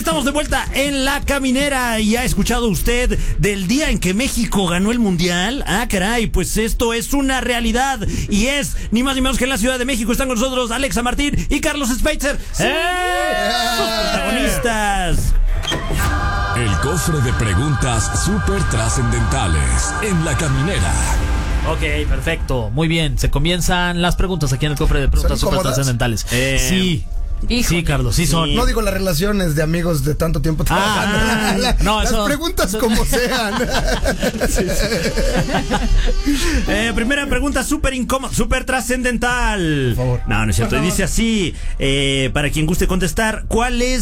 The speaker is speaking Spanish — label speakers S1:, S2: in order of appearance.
S1: Estamos de vuelta en La Caminera y ha escuchado usted del día en que México ganó el Mundial. Ah, caray, pues esto es una realidad y es ni más ni menos que en la Ciudad de México. Están con nosotros Alexa Martín y Carlos Speitzer. ¡Sí! ¡Sus protagonistas!
S2: El cofre de preguntas súper trascendentales en La Caminera.
S3: Ok, perfecto, muy bien. Se comienzan las preguntas aquí en el cofre de preguntas súper trascendentales. Sí.
S4: Híjole.
S3: Sí, Carlos, sí son.
S4: No digo las relaciones de amigos de tanto tiempo trabajando. Las preguntas como sean.
S1: Sí. Primera pregunta súper incómoda, súper trascendental.
S4: Por favor.
S1: No es cierto. Dice así, para quien guste contestar, ¿cuál es